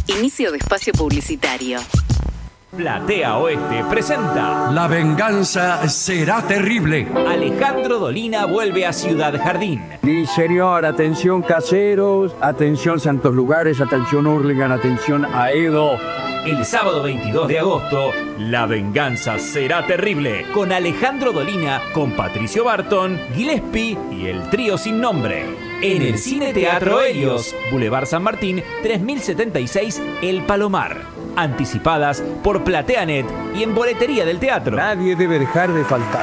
Inicio de espacio publicitario. Platea Oeste presenta La venganza será terrible. Alejandro Dolina vuelve a Ciudad Jardín. Sí, señor, atención caseros, atención Santos Lugares, atención Hurlingham, atención Aedo. El sábado 22 de agosto, La venganza será terrible. Con Alejandro Dolina, con Patricio Barton, Gillespie y el trío sin nombre. En el Cine Teatro Helios, Boulevard San Martín, 3076, El Palomar. Anticipadas por PlateaNet y en boletería del teatro. Nadie debe dejar de faltar.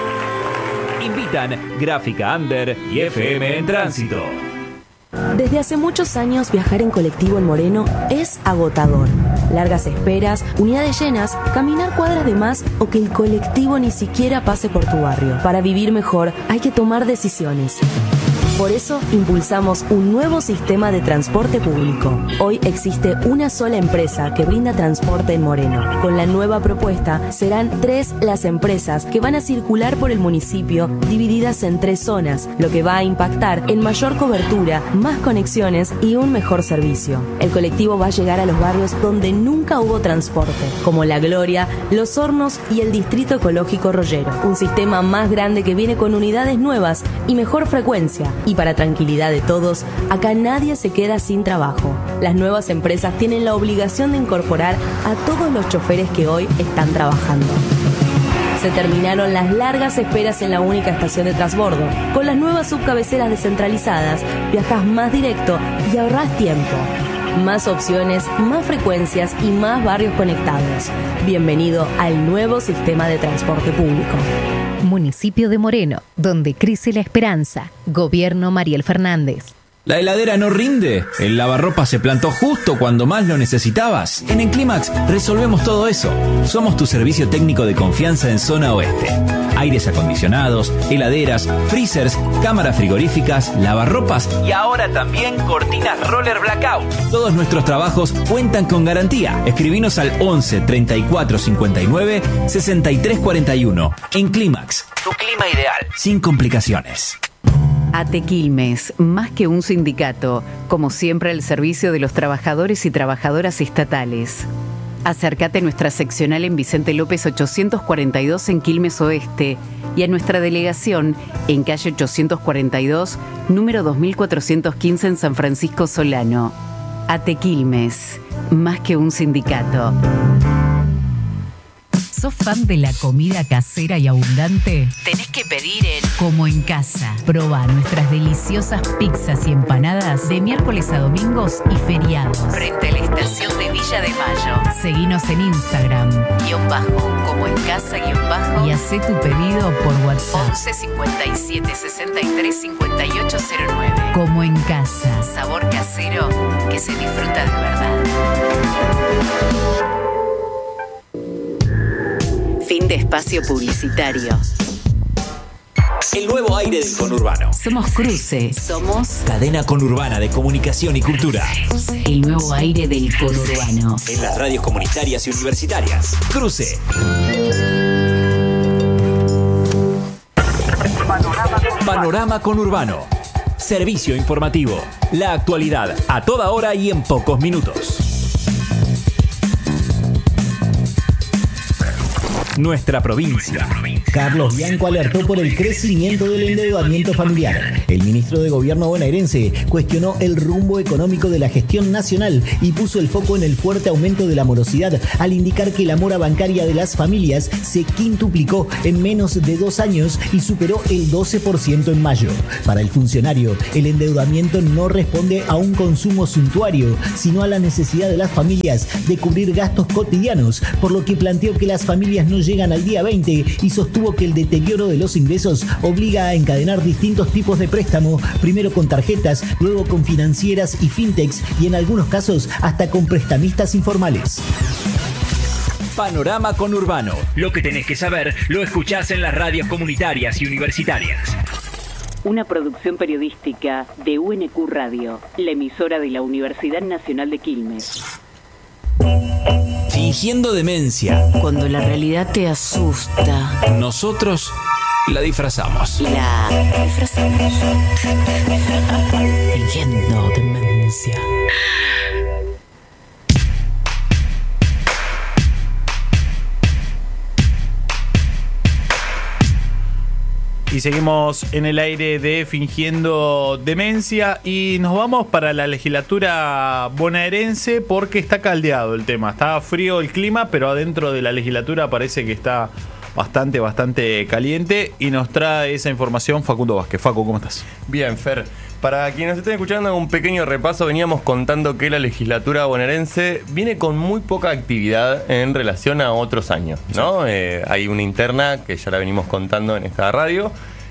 Invitan Gráfica Under y FM en Tránsito. Desde hace muchos años viajar en colectivo en Moreno es agotador. Largas esperas, unidades llenas, caminar cuadras de más o que el colectivo ni siquiera pase por tu barrio. Para vivir mejor hay que tomar decisiones. Por eso impulsamos un nuevo sistema de transporte público. Hoy existe una sola empresa que brinda transporte en Moreno. Con la nueva propuesta serán 3 las empresas que van a circular por el municipio divididas en 3 zonas, lo que va a impactar en mayor cobertura, más conexiones y un mejor servicio. El colectivo va a llegar a los barrios donde nunca hubo transporte, como La Gloria, Los Hornos y el Distrito Ecológico Rollero. Un sistema más grande que viene con unidades nuevas y mejor frecuencia. Y para tranquilidad de todos, acá nadie se queda sin trabajo. Las nuevas empresas tienen la obligación de incorporar a todos los choferes que hoy están trabajando. Se terminaron las largas esperas en la única estación de transbordo. Con las nuevas subcabeceras descentralizadas, viajas más directo y ahorrás tiempo. Más opciones, más frecuencias y más barrios conectados. Bienvenido al nuevo sistema de transporte público. Municipio de Moreno, donde crece la esperanza. Gobierno Mariel Fernández. ¿La heladera no rinde? ¿El lavarropa se plantó justo cuando más lo necesitabas? En Enclimax resolvemos todo eso. Somos tu servicio técnico de confianza en zona oeste. Aires acondicionados, heladeras, freezers, cámaras frigoríficas, lavarropas y ahora también cortinas roller blackout. Todos nuestros trabajos cuentan con garantía. Escribinos al 11 34 59 63 41. Enclimax, tu clima ideal, sin complicaciones. ATE Quilmes, más que un sindicato, como siempre al servicio de los trabajadores y trabajadoras estatales. Acércate a nuestra seccional en Vicente López 842 en Quilmes Oeste y a nuestra delegación en calle 842, número 2415 en San Francisco Solano. ATE Quilmes, más que un sindicato. ¿Sos fan de la comida casera y abundante? Tenés que pedir en Como en Casa. Probá nuestras deliciosas pizzas y empanadas de miércoles a domingos y feriados. frente a la estación de Villa de Mayo. Seguinos en Instagram Como en casa y hacé tu pedido por WhatsApp. 11 57 63 5809. Como en Casa. Sabor casero que se disfruta de verdad. Fin de espacio publicitario. El nuevo aire del conurbano. Somos Cruce. Somos Cadena conurbana de comunicación y cultura. el nuevo aire del conurbano. En las radios comunitarias y universitarias. Cruce. Panorama conurbano. Servicio informativo. La actualidad a toda hora y en pocos minutos. Nuestra provincia. Carlos Bianco alertó por el crecimiento del endeudamiento familiar. El ministro de Gobierno bonaerense cuestionó el rumbo económico de la gestión nacional y puso el foco en el fuerte aumento de la morosidad al indicar que la mora bancaria de las familias se quintuplicó en menos de 2 años y superó el 12% en mayo. Para el funcionario, el endeudamiento no responde a un consumo suntuario, sino a la necesidad de las familias de cubrir gastos cotidianos, por lo que planteó que las familias no llegan al día 20 y sostuvo que el deterioro de los ingresos obliga a encadenar distintos tipos de préstamo, primero con tarjetas, luego con financieras y fintechs y en algunos casos hasta con prestamistas informales. Panorama conurbano. Lo que tenés que saber lo escuchás en las radios comunitarias y universitarias. Una producción periodística de UNQ Radio, la emisora de la Universidad Nacional de Quilmes. Fingiendo demencia, Cuando la realidad te asusta, nosotros la disfrazamos. la disfrazamos. Fingiendo demencia. Y seguimos en el aire de Fingiendo Demencia y nos vamos para la legislatura bonaerense porque está caldeado el tema. Está frío el clima, pero adentro de la legislatura parece que está bastante caliente y nos trae esa información Facundo Vázquez. Facu, ¿cómo estás? Bien, Fer. Para quienes estén escuchando un pequeño repaso, veníamos contando que la legislatura bonaerense viene con muy poca actividad en relación a otros años, ¿no? Hay una interna que ya la venimos contando en esta radio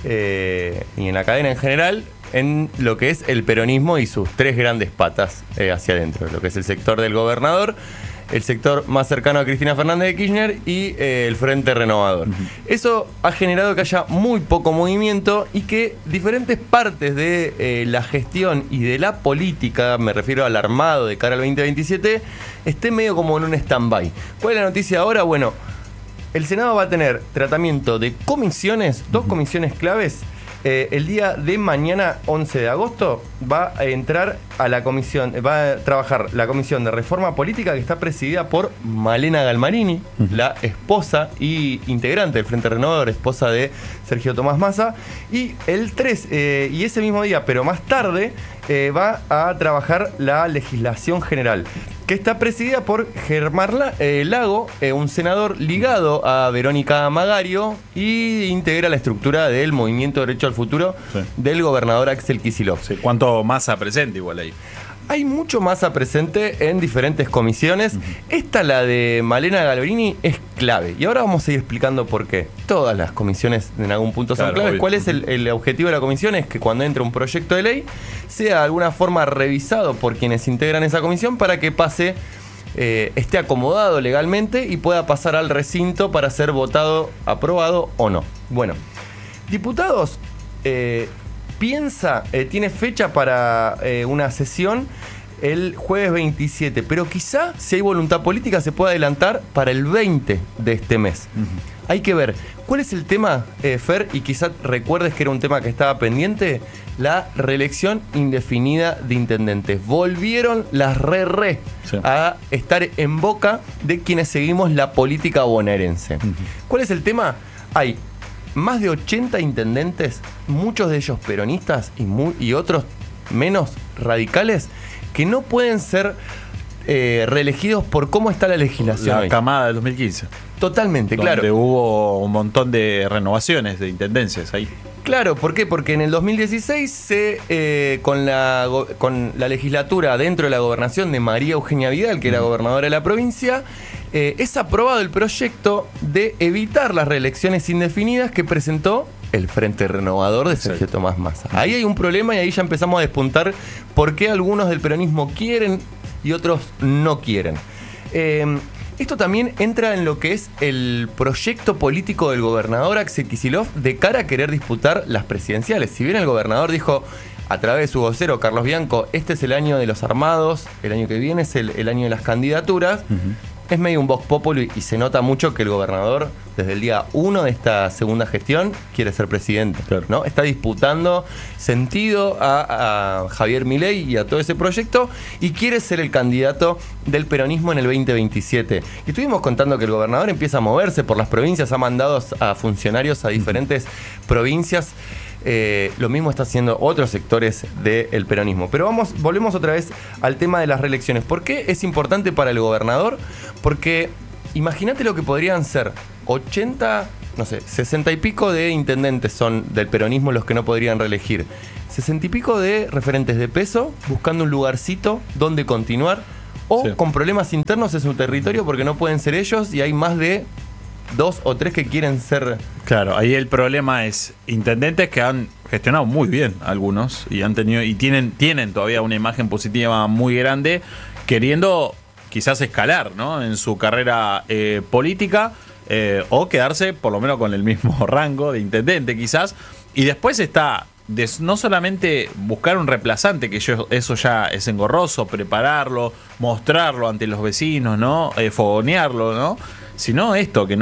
y en la cadena en general en lo que es el peronismo y sus tres grandes patas hacia adentro, lo que es el sector del gobernador, el sector más cercano a Cristina Fernández de Kirchner y el Frente Renovador. Eso ha generado que haya muy poco movimiento y que diferentes partes de la gestión y de la política, me refiero al armado de cara al 2027, estén medio como en un stand-by. ¿Cuál es la noticia ahora? Bueno, el Senado va a tener tratamiento de comisiones, dos comisiones claves. El día de mañana, 11 de agosto, va a entrar a la comisión, va a trabajar la comisión de reforma política que está presidida por Malena Galmarini, la esposa y integrante del Frente Renovador, esposa de Sergio Tomás Massa. Y el 3, y ese mismo día, pero más tarde, va a trabajar la legislación general, que está presidida por Germán Lago, un senador ligado a Verónica Magario y integra la estructura del Movimiento Derecho al Futuro del gobernador Axel Kicillof. Sí, ¿cuánto masa presente igual ahí? Hay mucho masa presente en diferentes comisiones. Esta, la de Malena Galmarini, es clave. Y ahora vamos a ir explicando por qué. Todas las comisiones en algún punto son claves. Obvio. ¿Cuál es el objetivo de la comisión? Es que cuando entre un proyecto de ley sea de alguna forma revisado por quienes integran esa comisión para que pase, esté acomodado legalmente y pueda pasar al recinto para ser votado, aprobado o no. Bueno, diputados... tiene fecha para una sesión el jueves 27, pero quizá, si hay voluntad política, se pueda adelantar para el 20 de este mes. Hay que ver, ¿cuál es el tema, Fer? Y quizá recuerdes que era un tema que estaba pendiente, la reelección indefinida de intendentes. Volvieron las a estar en boca de quienes seguimos la política bonaerense. ¿Cuál es el tema? Hay más de 80 intendentes, muchos de ellos peronistas y otros menos radicales, que no pueden ser reelegidos por cómo está la legislación. La camada del 2015. Totalmente, donde claro. Hubo un montón de renovaciones de intendencias ahí. Claro, ¿por qué? Porque en el 2016 con la legislatura dentro de la gobernación de María Eugenia Vidal, que era gobernadora de la provincia, es aprobado el proyecto de evitar las reelecciones indefinidas que presentó el Frente Renovador de Sergio Tomás Massa. Ahí hay un problema y ahí ya empezamos a despuntar por qué algunos del peronismo quieren y otros no quieren. Esto también entra en lo que es el proyecto político del gobernador Axel Kicillof de cara a querer disputar las presidenciales. Si bien el gobernador dijo a través de su vocero Carlos Bianco, este es el año de los armados, el año que viene es el año de las candidaturas, es medio un vox populi y se nota mucho que el gobernador desde el día 1 de esta segunda gestión quiere ser presidente, ¿no? Está disputando sentido a Javier Milei y a todo ese proyecto y quiere ser el candidato del peronismo en el 2027. Y estuvimos contando que el gobernador empieza a moverse por las provincias, ha mandado a funcionarios a diferentes provincias. Lo mismo está haciendo otros sectores del peronismo. Pero volvemos otra vez al tema de las reelecciones. ¿Por qué es importante para el gobernador? Porque imagínate lo que podrían ser 80, no sé, 60 y pico de intendentes son del peronismo los que no podrían reelegir. 60 y pico de referentes de peso buscando un lugarcito donde continuar o con problemas internos en su territorio porque no pueden ser ellos y hay más de 2 o 3 que quieren ser. Claro, ahí el problema es intendentes que han gestionado muy bien algunos y han tenido y tienen todavía una imagen positiva muy grande, queriendo quizás escalar, ¿no? En su carrera política o quedarse por lo menos con el mismo rango de intendente quizás. Y después está no solamente buscar un reemplazante, que eso ya es engorroso, prepararlo, mostrarlo ante los vecinos, ¿no? Fogonearlo, ¿no? Sino esto, que no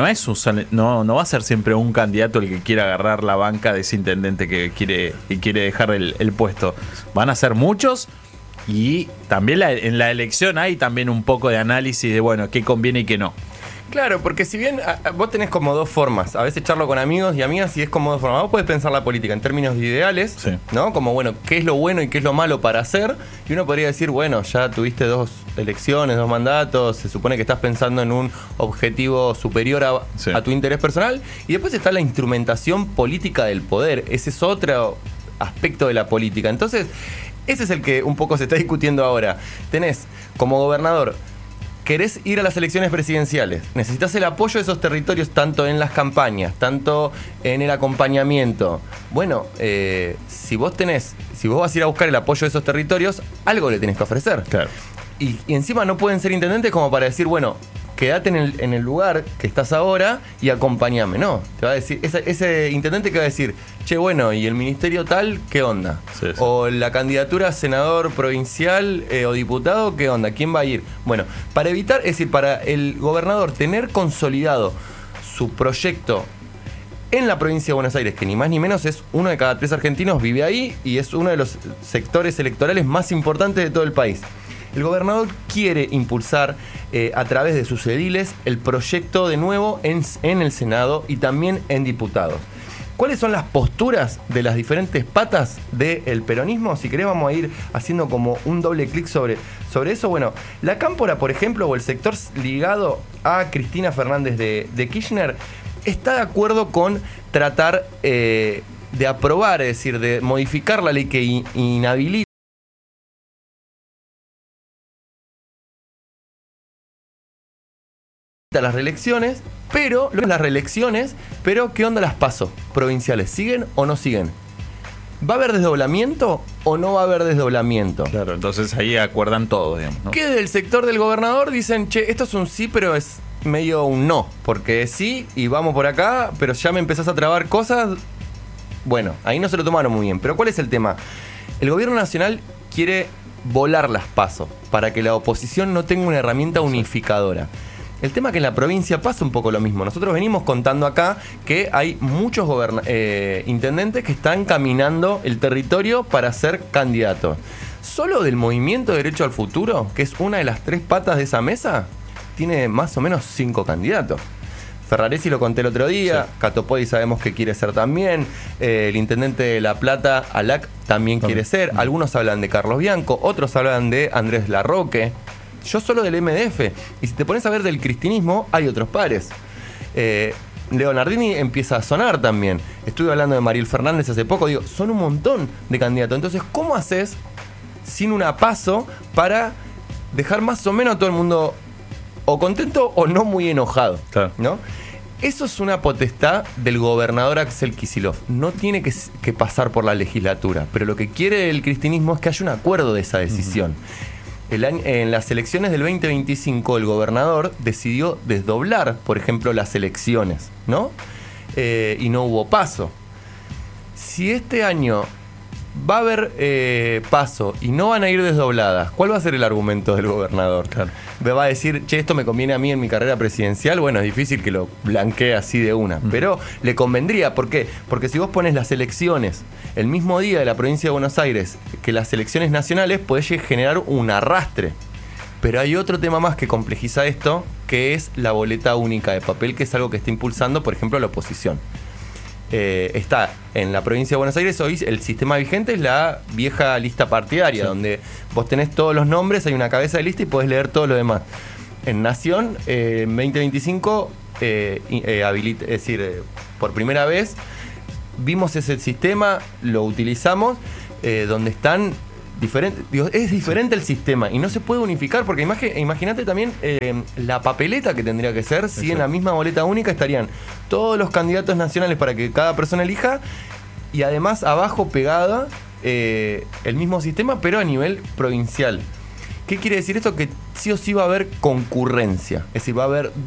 va a ser siempre un candidato el que quiera agarrar la banca de ese intendente que quiere dejar el puesto. Van a ser muchos y también en la elección hay también un poco de análisis de, bueno, qué conviene y qué no. Claro, porque si bien vos tenés como dos formas, a veces charlo con amigos y amigas y es como dos formas. Vos podés pensar la política en términos de ideales, Sí. ¿no? Como, bueno, qué es lo bueno y qué es lo malo para hacer. Y uno podría decir, bueno, ya tuviste 2 elecciones, 2 mandatos, se supone que estás pensando en un objetivo superior Sí. a tu interés personal. Y después está la instrumentación política del poder. Ese es otro aspecto de la política. Entonces, ese es el que un poco se está discutiendo ahora. Tenés como gobernador, querés ir a las elecciones presidenciales, necesitas el apoyo de esos territorios tanto en las campañas, tanto en el acompañamiento. Bueno, si vos vas a ir a buscar el apoyo de esos territorios, algo le tenés que ofrecer. Claro. Y encima no pueden ser intendentes como para decir, bueno, quédate en el lugar que estás ahora y acompañame. No, te va a decir, ese intendente que va a decir, che, bueno, ¿y el ministerio tal qué onda? Sí, sí. O la candidatura a senador provincial o diputado, ¿qué onda? ¿Quién va a ir? Bueno, para evitar, es decir, para el gobernador tener consolidado su proyecto en la provincia de Buenos Aires, que ni más ni menos es 1 de cada 3 argentinos vive ahí y es uno de los sectores electorales más importantes de todo el país. El gobernador quiere impulsar a través de sus ediles el proyecto de nuevo en el Senado y también en diputados. ¿Cuáles son las posturas de las diferentes patas del peronismo? Si querés vamos a ir haciendo como un doble clic sobre eso. Bueno, la Cámpora, por ejemplo, o el sector ligado a Cristina Fernández de Kirchner, está de acuerdo con tratar de aprobar, es decir, de modificar la ley que inhabilita las reelecciones, pero ¿qué onda las PASO provinciales? ¿Siguen o no siguen? ¿Va a haber desdoblamiento o no va a haber desdoblamiento? Claro, entonces ahí acuerdan todo, digamos, ¿no? Que del sector del gobernador dicen, che, esto es un sí, pero es medio un no, porque es sí y vamos por acá, pero ya me empezás a trabar cosas. Bueno, ahí no se lo tomaron muy bien, pero ¿cuál es el tema? El gobierno nacional quiere volar las PASO para que la oposición no tenga una herramienta unificadora. El tema es que en la provincia pasa un poco lo mismo. Nosotros venimos contando acá que hay muchos intendentes que están caminando el territorio para ser candidatos. Solo del Movimiento de Derecho al Futuro, que es una de las 3 patas de esa mesa, tiene más o menos 5 candidatos. Ferraresi lo conté el otro día, sí. Catopodi sabemos que quiere ser también, el intendente de La Plata, Alac, también quiere ser. Algunos hablan de Carlos Bianco, otros hablan de Andrés Larroque. Yo solo del MDF. Y si te pones a ver del cristinismo, hay otros pares. Leonardini empieza a sonar también. Estuve hablando de Mariel Fernández hace poco. Digo, son un montón de candidatos. Entonces, ¿cómo haces sin una PASO para dejar más o menos a todo el mundo o contento o no muy enojado? Claro. ¿No? Eso es una potestad del gobernador Axel Kicillof. No tiene que pasar por la legislatura. Pero lo que quiere el cristinismo es que haya un acuerdo de esa decisión. En las elecciones del 2025 el gobernador decidió desdoblar, por ejemplo, las elecciones, ¿no? Y no hubo PASO. Si este año va a haber PASO y no van a ir desdobladas, ¿cuál va a ser el argumento del gobernador? Claro. Me va a decir, che, esto me conviene a mí en mi carrera presidencial. Bueno, es difícil que lo blanquee así de una, pero le convendría. ¿Por qué? Porque si vos pones las elecciones el mismo día de la provincia de Buenos Aires que las elecciones nacionales, podés generar un arrastre. Pero hay otro tema más que complejiza esto, que es la boleta única de papel, que es algo que está impulsando, por ejemplo, la oposición. Está en la provincia de Buenos Aires hoy el sistema vigente es la vieja lista partidaria, sí, donde vos tenés todos los nombres, hay una cabeza de lista y podés leer todo lo demás. En Nación, en 2025, es decir, por primera vez vimos ese sistema, lo utilizamos, donde están diferentes. Digo, es diferente el sistema y no se puede unificar, porque imagínate también la papeleta que tendría que ser si en la misma boleta única estarían todos los candidatos nacionales para que cada persona elija y además abajo pegada el mismo sistema pero a nivel provincial. ¿Qué quiere decir esto? Que sí o sí va a haber concurrencia, es decir,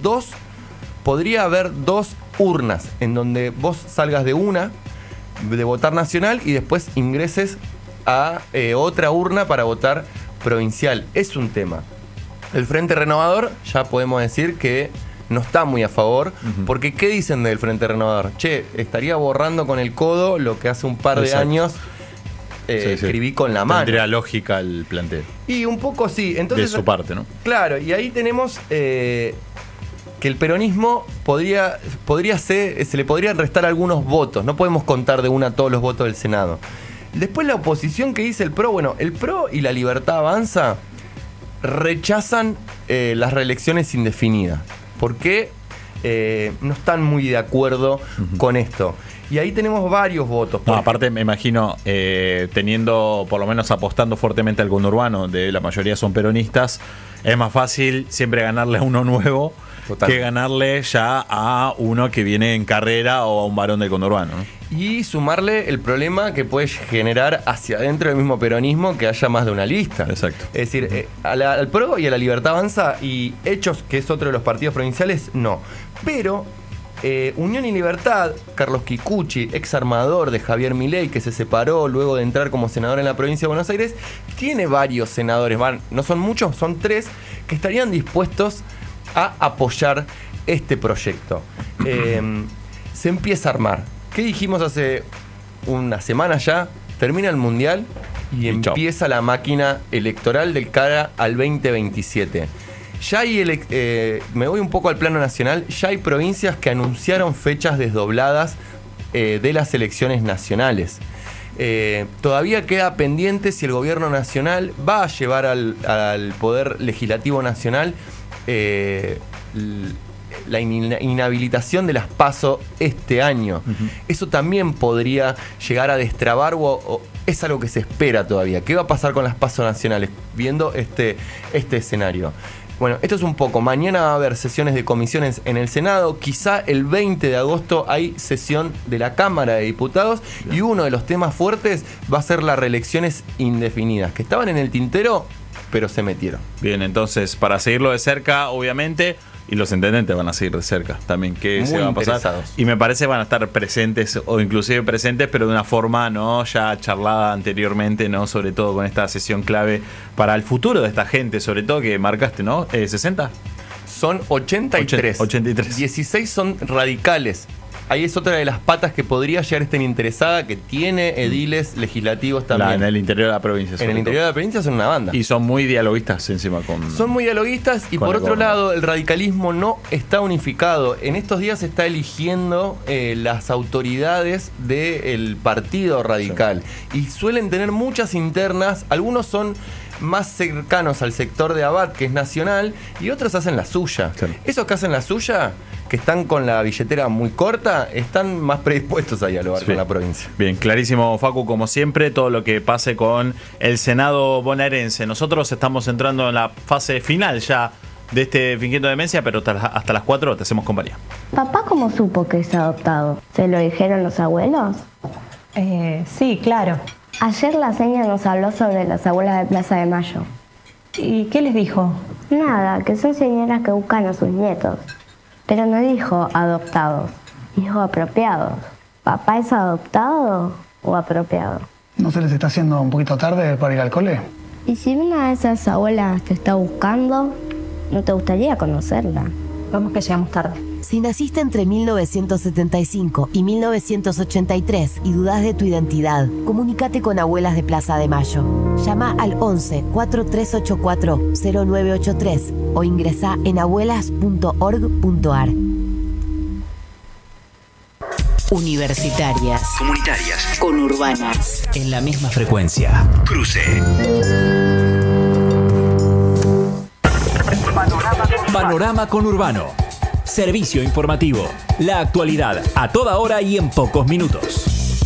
podría haber 2 urnas en donde vos salgas de una de votar nacional y después ingreses a otra urna para votar provincial. Es un tema. El Frente Renovador ya podemos decir que no está muy a favor, porque ¿qué dicen del Frente Renovador? Che, estaría borrando con el codo lo que hace un par de años escribí con la mano. Tendría lógica el planteo. Y un poco sí. Entonces, de su parte, ¿no? Claro, y ahí tenemos que el peronismo se le podrían restar algunos votos. No podemos contar de una a todos los votos del Senado. Después la oposición que dice el PRO, bueno, el PRO y la Libertad Avanza rechazan las reelecciones indefinidas. Porque no están muy de acuerdo con esto. Y ahí tenemos varios votos. No, aparte me imagino, teniendo, por lo menos apostando fuertemente al conurbano, de la mayoría son peronistas, es más fácil siempre ganarle a uno nuevo que ganarle ya a uno que viene en carrera o a un varón del conurbano, ¿no? Y sumarle el problema que puede generar hacia adentro del mismo peronismo que haya más de una lista. Exacto. Es decir, al PRO y a la Libertad Avanza y Hechos, que es otro de los partidos provinciales, no. Pero Unión y Libertad, Carlos Kikuchi, ex armador de Javier Milei, que se separó luego de entrar como senador en la provincia de Buenos Aires, tiene varios senadores, no son muchos, son 3, que estarían dispuestos a apoyar este proyecto. Se empieza a armar. ¿Qué dijimos hace una semana ya? Termina el Mundial y empieza la máquina electoral del cara al 2027. Ya hay, me voy un poco al plano nacional, ya hay provincias que anunciaron fechas desdobladas de las elecciones nacionales. Todavía queda pendiente si el gobierno nacional va a llevar al Poder Legislativo Nacional la inhabilitación de las PASO este año. Eso también podría llegar a destrabar o es algo que se espera todavía. ¿Qué va a pasar con las PASO nacionales viendo este escenario? Bueno, esto es un poco. Mañana va a haber sesiones de comisiones en el Senado. Quizá el 20 de agosto hay sesión de la Cámara de Diputados. Y uno de los temas fuertes va a ser las reelecciones indefinidas, que estaban en el tintero, pero se metieron. Bien, entonces, para seguirlo de cerca, obviamente, y los intendentes van a seguir de cerca también, qué se va a pasar. Y me parece van a estar presentes, o inclusive presentes, pero de una forma no ya charlada anteriormente, no, sobre todo con esta sesión clave para el futuro de esta gente, sobre todo que marcaste, ¿no? ¿60? Son 83. 83. 16 son radicales. Ahí es otra de las patas que podría llegar a estar interesada, que tiene ediles legislativos también. En el interior de la provincia. En el interior de la provincia son una banda. Y son muy dialoguistas encima con... Son muy dialoguistas y por otro lado el radicalismo no está unificado. En estos días se está eligiendo las autoridades del partido radical. Sí. Y suelen tener muchas internas. Algunos son más cercanos al sector de Abad, que es nacional, y otros hacen la suya. Sí. Esos que hacen la suya, que están con la billetera muy corta, están más predispuestos a dialogar con la provincia. Bien, clarísimo, Facu, como siempre, todo lo que pase con el Senado bonaerense. Nosotros estamos entrando en la fase final ya de este Fingiendo Demencia, pero hasta las 4 te hacemos compañía. ¿Papá cómo supo que es adoptado? ¿Se lo dijeron los abuelos? Sí, claro. Ayer la señora nos habló sobre las abuelas de Plaza de Mayo. ¿Y qué les dijo? Nada, que son señoras que buscan a sus nietos. Pero no dijo adoptados, dijo apropiados. ¿Papá es adoptado o apropiado? ¿No se les está haciendo un poquito tarde para ir al cole? ¿Y si una de esas abuelas te está buscando, no te gustaría conocerla? Vamos que llegamos tarde. Si naciste entre 1975 y 1983 y dudás de tu identidad, comunícate con Abuelas de Plaza de Mayo. Llama al 11 4384 0983 o ingresá en abuelas.org.ar. Universitarias, comunitarias, conurbanas, en la misma frecuencia. Cruce. Panorama conurbano. Servicio informativo. La actualidad a toda hora y en pocos minutos.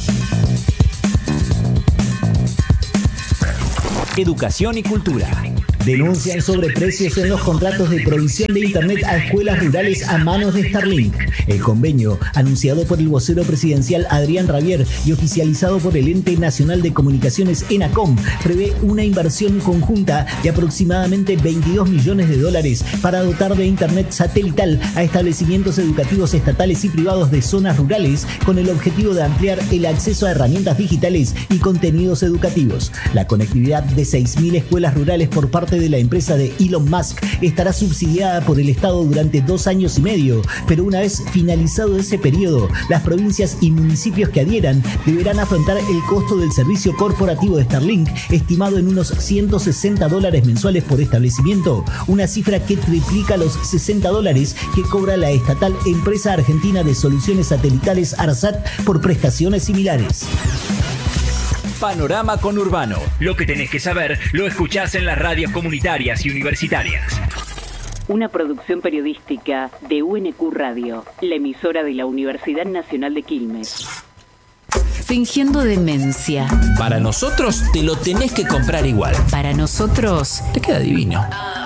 Educación y cultura. Denuncian sobreprecios en los contratos de provisión de Internet a escuelas rurales a manos de Starlink. El convenio, anunciado por el vocero presidencial Adrián Rabier y oficializado por el Ente Nacional de Comunicaciones ENACOM, prevé una inversión conjunta de aproximadamente $22 millones para dotar de Internet satelital a establecimientos educativos estatales y privados de zonas rurales con el objetivo de ampliar el acceso a herramientas digitales y contenidos educativos. La conectividad de 6.000 escuelas rurales por parte parte de la empresa de Elon Musk, estará subsidiada por el Estado durante 2 años y medio, pero una vez finalizado ese periodo, las provincias y municipios que adhieran deberán afrontar el costo del servicio corporativo de Starlink, estimado en unos $160 mensuales por establecimiento, una cifra que triplica los $60 que cobra la estatal empresa argentina de soluciones satelitales ARSAT por prestaciones similares. Panorama Conurbano. Lo que tenés que saber lo escuchás en las radios comunitarias y universitarias. Una producción periodística de UNQ Radio, la emisora de la Universidad Nacional de Quilmes. Fingiendo demencia. Para nosotros te lo tenés que comprar igual. Para nosotros te queda divino.